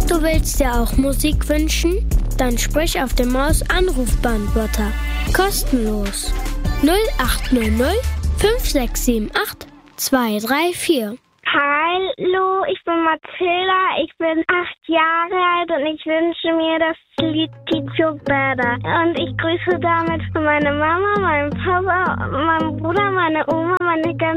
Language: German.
Du willst dir auch Musik wünschen? Dann sprich auf dem Maus-Anrufbeantworter. Kostenlos. 0800 5678 234. Hallo, ich bin Mathilda, ich bin 8 Jahre alt und ich wünsche mir das Lied Teach You Better. Und ich grüße damit meine Mama, meinen Papa, meinen Bruder, meine Oma, meine ganze